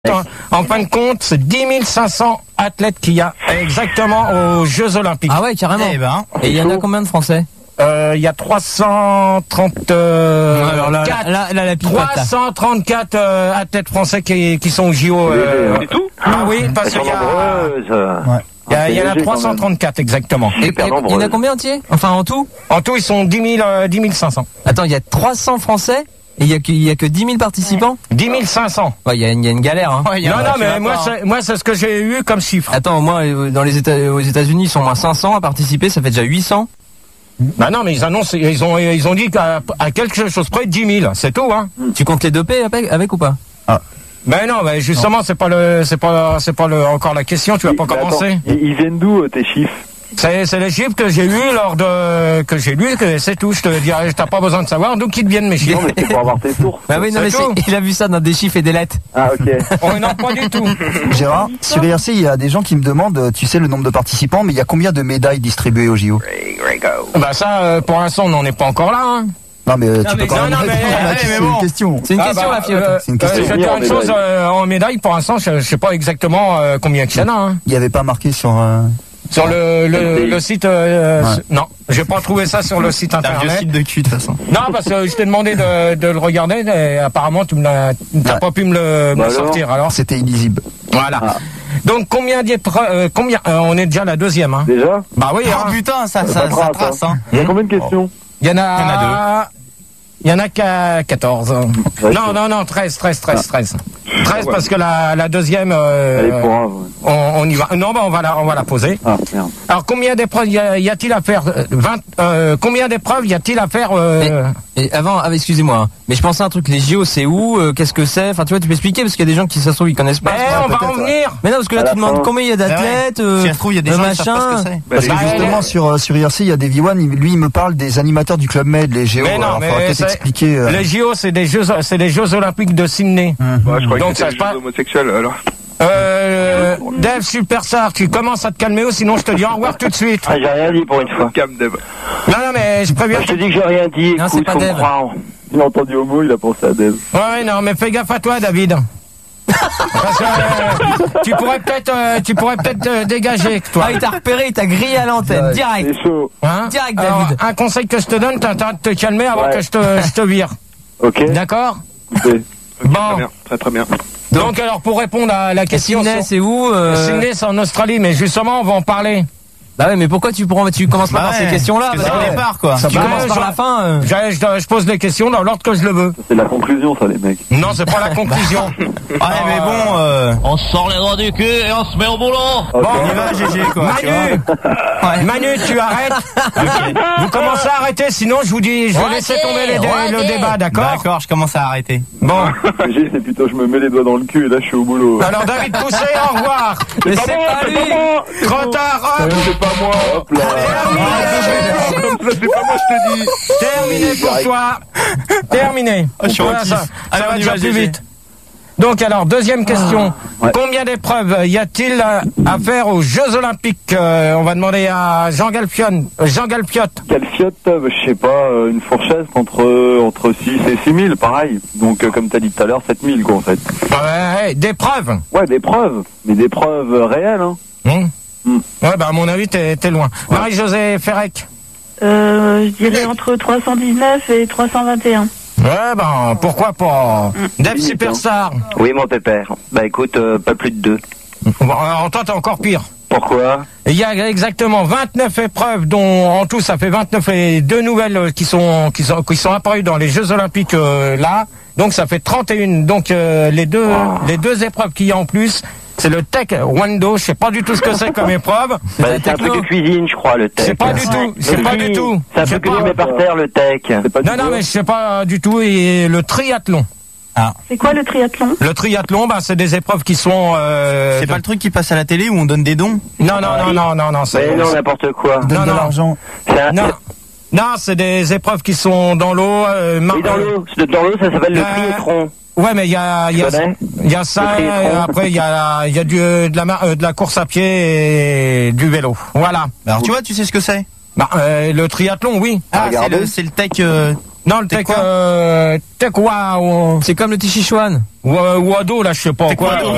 En fin de compte, c'est 10 500 athlètes qu'il y a exactement aux Jeux Olympiques. Ah ouais, carrément. Et il y en a combien de Français? Il y a 334 athlètes français qui sont au JO. C'est tout? Ah oui, parce qu'il y en a 334 exactement. Et il y en a combien entier? Enfin en tout? En tout, ils sont 10 500. Attends, il y a 300 Français et il y a que 10 000 participants? 10 500. Ouais, il y a une galère, hein. Non, mais moi, c'est ce que j'ai eu comme chiffre. Attends, moi, aux États-Unis, ils sont moins 500 à participer, ça fait déjà 800. Bah non, mais ils annoncent, ils ont dit qu'à quelque chose près, 10 000, c'est tout, hein. Tu comptes les dopés avec ou pas? Ben non, mais justement, c'est pas encore la question, tu vas pas commencer. Attends, ils viennent d'où, tes chiffres? C'est les chiffres que j'ai eus que j'ai lu, c'est tout. Je te dirais, t'as pas besoin de savoir d'où qu'ils viennent mes chiffres. Non, mais c'est pour avoir tes sources. Bah oui, non, mais il a vu ça dans des chiffres et des lettres. Ah, ok. Oh, non, pas du tout. Gérard, sur IRC, il y a des gens qui me demandent, tu sais le nombre de participants, mais il y a combien de médailles distribuées au JO? Bah ça, pour l'instant, on n'en est pas encore là, hein. Non, mais tu peux quand même répondre, c'est une question. C'est une question, la fiotte. C'est une question. Je vais dire une chose, en médaille, pour l'instant, je sais pas exactement combien il y en a, hein. Il n'y avait pas marqué sur... Sur le site, non, j'ai pas trouvé ça sur le site internet. C'est un vieux site de cul de toute façon. Non, parce que je t'ai demandé de le regarder, et apparemment tu t'as pas pu me le sortir. Alors c'était illisible. Voilà. Donc combien d'épreuves, on est déjà la deuxième, hein. Déjà? Bah oui. Oh putain, ça trace, hein. Il y a combien de questions? Il y en a deux. Il y en a qu'à 14. Non, 13 parce que la deuxième, on y va. Non, bah, on va la poser. Ah, merde. Alors, combien d'épreuves y a-t-il à faire? Combien d'épreuves y a-t-il à faire, Et avant, excusez-moi, hein, mais je pensais à un truc, les JO, c'est où? Qu'est-ce que c'est? Enfin, tu vois, tu peux expliquer, parce qu'il y a des gens qui, ça se trouve, ils connaissent pas. Mais on va en venir. Mais non, parce que là, tu demandes combien il y a d'athlètes, Si ça se trouve, il y a des gens qui savent pas ce que c'est. Parce que justement, sur IRC, il y a des V1, lui, il me parle des animateurs du Club Med, les JO. Mais non, alors, faudra peut-être expliquer. Les JO, c'est des Jeux Olympiques de Sydney. Ouais, je crois Donc, que c'est des homosexuels, alors. Dave Superstar, tu commences à te calmer ou sinon je te dis au revoir tout de suite. Ah, j'ai rien dit pour une fois. Non, mais je préviens. Je te dis que j'ai rien dit. Non, c'est pas Dave. Il a entendu homo, il a pensé à Dave. Ouais, non, mais fais gaffe à toi, David. Parce que tu pourrais peut-être dégager, toi. Ah, il t'a repéré, il t'a grillé à l'antenne, direct. C'est chaud. Hein? Direct, Alors, David. un conseil que je te donne, t'as intérêt de te calmer avant que je te vire. Ok. D'accord? Okay. Bon. Très bien. Donc alors pour répondre à la question, Sydney, c'est où? Sydney, c'est en Australie, mais justement on va en parler. Bah ouais, mais pourquoi tu commences pas par ces questions-là? C'est le départ, quoi. Tu commences par la fin. Je pose les questions dans l'ordre que je le veux. C'est la conclusion, ça, les mecs. Non, c'est pas la conclusion. Ouais, mais bon, on sort les doigts du cul et on se met au boulot. Bon, on y va, GG, quoi. Manu, tu arrêtes. Vous commencez à arrêter, sinon je vous dis, je vais laisser tomber le débat, d'accord? D'accord, je commence à arrêter. Bon. J'ai, c'est plutôt, je me mets les doigts dans le cul et là, je suis au boulot. Alors David Poussé, au revoir. Mais c'est pas lui. Trop tard, hop. C'est pas moi. Hop là. C'est pas moi, je te dis. Terminé pour toi. Terminé. Je suis Voilà, requis. ça Allez, va on y déjà va, plus GG. vite. Donc alors, deuxième question. Ouais. Combien d'épreuves y a-t-il à faire aux Jeux Olympiques? On va demander à Jean Galpiotte. Calfiote, je sais pas, une fourchette entre 6 et 6 000, pareil. Donc, comme t'as dit tout à l'heure, 7 000, quoi, en fait. Ouais, des preuves. Ouais, des preuves. Mais des preuves réelles, hein. Ouais, bah à mon avis, t'es loin. Marie-Josée Ferrec. Je dirais entre 319 et 321. Ouais, ben, pourquoi pas. Dave Superstar. Oui, mon pépère. Bah écoute, pas plus de 2. Bon, alors toi, t'es encore pire. Pourquoi? Il y a exactement 29 épreuves, dont en tout ça fait 29 et 2 nouvelles qui sont apparues dans les Jeux Olympiques là. Donc ça fait 31. Donc les deux épreuves qu'il y a en plus, c'est le taekwondo. Je sais pas du tout ce que c'est comme épreuve. Bah, c'est un truc de cuisine, je crois, le tech. C'est pas du tout. C'est pas du tout. C'est un peu que tu mets par terre, le tech. Non, mais je sais pas du tout. Et le triathlon. C'est quoi le triathlon? Le triathlon, bah, c'est des épreuves qui sont. C'est pas le truc qui passe à la télé où on donne des dons? Non, c'est. Mais non, n'importe quoi. Donne de l'argent. Non, c'est des épreuves qui sont dans l'eau. Oui, dans l'eau, ça s'appelle le triathlon. Ouais, mais il y a ça, et après il y a de la course à pied et du vélo. Voilà. Alors tu vois, tu sais ce que c'est? Bah, le triathlon, oui. Ah, c'est le tech. Non, le tech, tech, C'est comme le Tichichuan. Wado, là, je sais pas quoi.